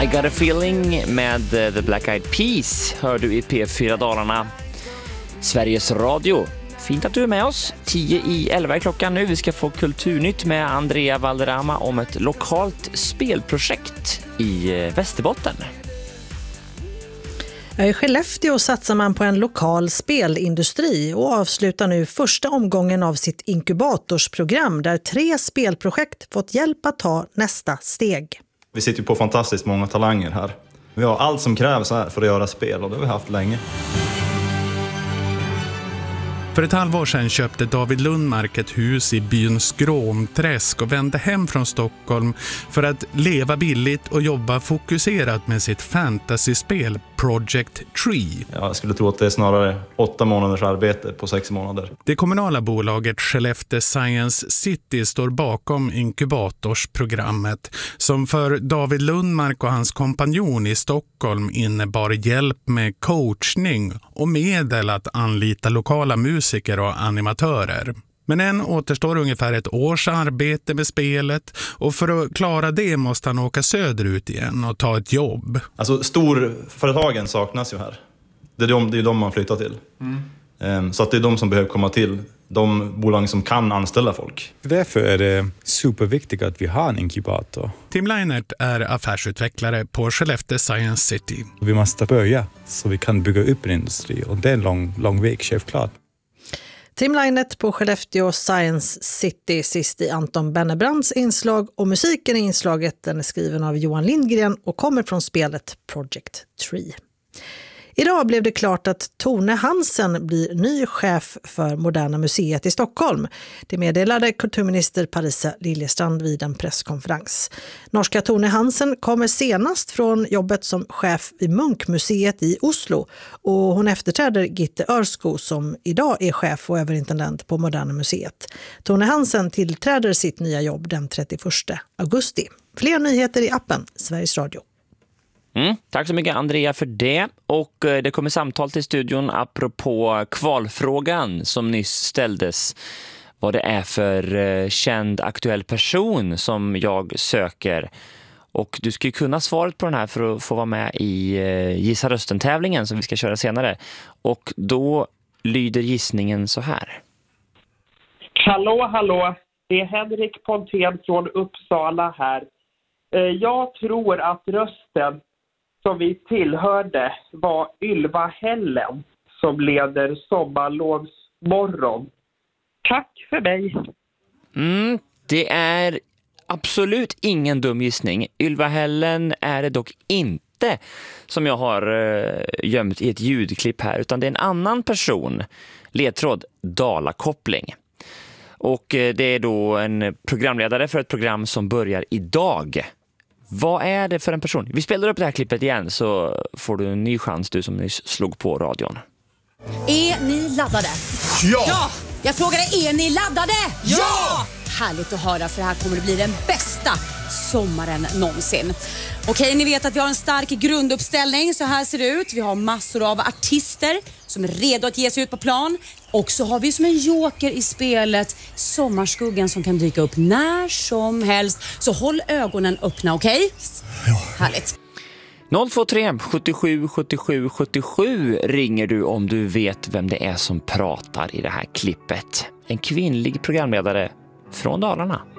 I Got a Feeling med The Black Eyed Peas hör du i P4 Dalarna, Sveriges Radio. Fint att du är med oss. 10:11 är klockan nu. Vi ska få kulturnytt med Andrea Valderrama om ett lokalt spelprojekt i Västerbotten. I Skellefteå satsar man på en lokal spelindustri och avslutar nu första omgången av sitt inkubatorsprogram där 3 spelprojekt fått hjälp att ta nästa steg. Vi sitter ju på fantastiskt många talanger här. Vi har allt som krävs här för att göra spel och det har vi haft länge. För ett halvår sedan köpte David Lundmark ett hus i byn Skråmträsk och vände hem från Stockholm för att leva billigt och jobba fokuserat med sitt fantasyspel Project Tree. Jag skulle tro att det är snarare 8 månaders arbete på 6 månader. Det kommunala bolaget Skellefteå Science City står bakom inkubatorsprogrammet som för David Lundmark och hans kompanjon i Stockholm innebar hjälp med coachning och medel att anlita lokala musiker och animatörer. Men än återstår ungefär ett års arbete med spelet och för att klara det måste han åka söderut igen och ta ett jobb. Alltså storföretagen saknas ju här. Det är de man flyttar till. Så att det är de som behöver komma till. De bolag som kan anställa folk. Därför är det superviktigt att vi har en inkubator. Tim Leinert är affärsutvecklare på Skellefteå Science City. Vi måste börja så vi kan bygga upp en industri och det är en lång väg, självklart. Tim Leinert på Skellefteå Science City sist i Anton Bennebrands inslag och musiken i inslaget den är skriven av Johan Lindgren och kommer från spelet Project Tree. Idag blev det klart att Tone Hansen blir ny chef för Moderna Museet i Stockholm. Det meddelade kulturminister Parisa Liljestrand vid en presskonferens. Norska Tone Hansen kommer senast från jobbet som chef vid Munkmuseet i Oslo och hon efterträder Gitte Örsko som idag är chef och överintendent på Moderna Museet. Tone Hansen tillträder sitt nya jobb den 31 augusti. Fler nyheter i appen Sveriges Radio. Tack så mycket Andrea för det. Och det kommer samtal till studion apropå kvalfrågan som nyss ställdes. Vad det är för känd aktuell person som jag söker. Och du ska ju kunna svaret på den här för att få vara med i Gissa rösten-tävlingen som vi ska köra senare. Och då lyder gissningen så här. Hallå, det är Henrik Pontén från Uppsala här. Jag tror att rösten som vi tillhörde var Ylva Hällen som leder Sommarlovsmorgon. Tack för mig. Det är absolut ingen dum gissning. Ylva Hällen är det dock inte som jag har gömt i ett ljudklipp här utan det är en annan person. Ledtråd Dalakoppling. Och det är då en programledare för ett program som börjar idag. Vad är det för en person? Vi spelar upp det här klippet igen så får du en ny chans du som nyss slog på radion. Är ni laddade? Ja! Jag frågade, är ni laddade? Ja! Härligt att höra för här kommer det bli den bästa sommaren någonsin. Okej, ni vet att vi har en stark grunduppställning. Så här ser det ut. Vi har massor av artister som är redo att ge sig ut på plan. Och så har vi som en joker i spelet Sommarskuggan som kan dyka upp när som helst. Så håll ögonen öppna, okej? Ja. Härligt. 023 77 77 77 ringer du om du vet vem det är som pratar i det här klippet. En kvinnlig programledare från Dalarna.